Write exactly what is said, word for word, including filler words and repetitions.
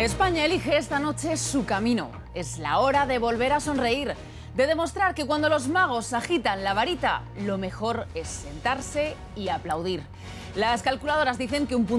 España elige esta noche su camino. Es la hora de volver a sonreír, de demostrar que cuando los magos agitan la varita, lo mejor es sentarse y aplaudir. Las calculadoras dicen que un punto